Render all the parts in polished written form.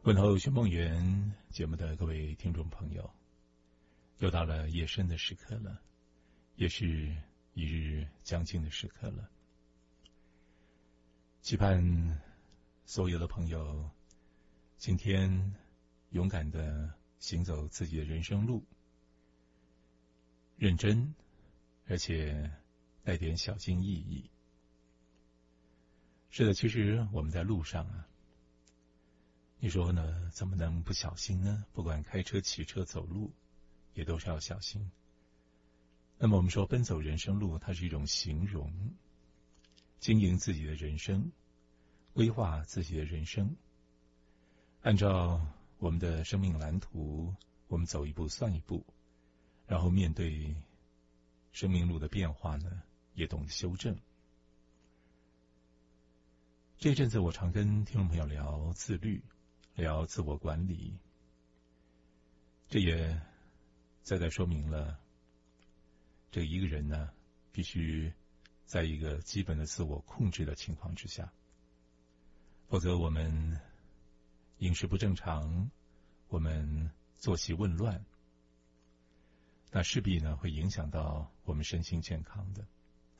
问候寻梦园节目的各位听众朋友，又到了夜深的时刻了，也是一日将近的时刻了。期盼所有的朋友今天勇敢的行走自己的人生路，认真而且带点小心翼翼。是的，其实我们在路上啊，你说呢？怎么能不小心呢？不管开车、骑车、走路，也都是要小心。那么我们说，奔走人生路，它是一种形容，经营自己的人生，规划自己的人生，按照我们的生命蓝图，我们走一步算一步，然后面对生命路的变化呢，也懂得修正。这阵子我常跟听众朋友聊自律，聊自我管理，这也再说明了，这一个人呢，必须在一个基本的自我控制的情况之下，否则我们饮食不正常，我们作息紊乱，那势必呢会影响到我们身心健康的。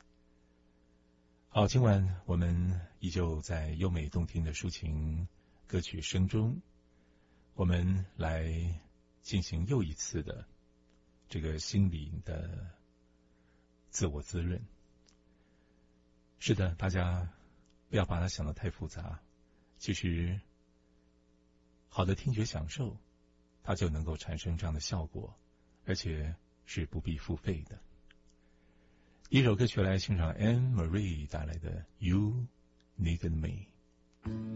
好，今晚我们依旧在优美动听的抒情歌曲声中，我们来进行又一次的这个心灵的自我滋润。是的，大家不要把它想得太复杂，其实好的听觉享受它就能够产生这样的效果，而且是不必付费的。一首歌曲来欣赏 Anne Marie 带来的 You Needed Me。